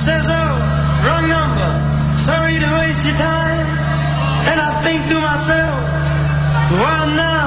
says, oh, wrong number, sorry to waste your time. And I think to myself, well, now